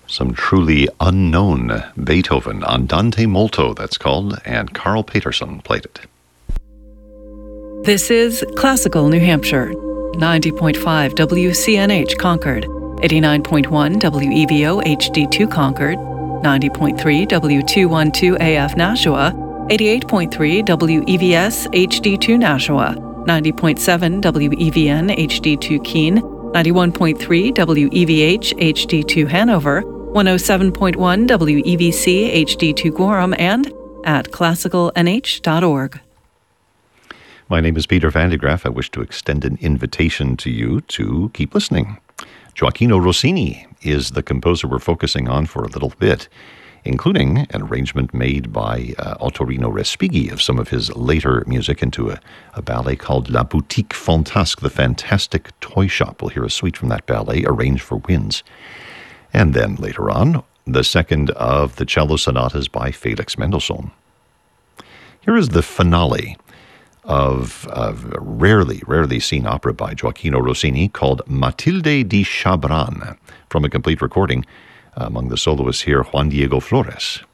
Some truly unknown Beethoven, Andante Molto, that's called, and Carl Peterson played it. This is Classical New Hampshire, 90.5 WCNH Concord, 89.1 WEVO HD2 Concord, 90.3 W212 AF Nashua, 88.3 WEVS HD2 Nashua, 90.7 WEVN HD2 Keene, 91.3 WEVH HD2 Hanover, 107.1 WEVC HD2 Gorham, and at classicalnh.org. My name is Peter Van de Graaff. I wish to extend an invitation to you to keep listening. Gioachino Rossini is the composer we're focusing on for a little bit, including an arrangement made by Ottorino Respighi of some of his later music into a ballet called La Boutique Fantasque, the Fantastic Toy Shop. We'll hear a suite from that ballet, arranged for winds. And then later on, the second of the cello sonatas by Felix Mendelssohn. Here is the finale of a rarely seen opera by Gioachino Rossini called Matilde di Chabran, from a complete recording. Among the soloists here, Juan Diego Flores.